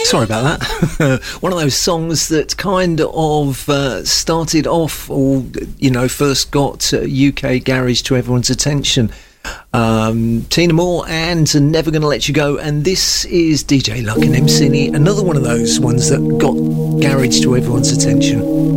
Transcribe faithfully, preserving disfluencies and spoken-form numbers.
Sorry about that. One of those songs that kind of uh, started off, or, you know, first got uh, U K garage to everyone's attention. Um, Tina Moore and Never Gonna Let You Go, and this is D J Luck and M Cine, another one of those ones that got garage to everyone's attention.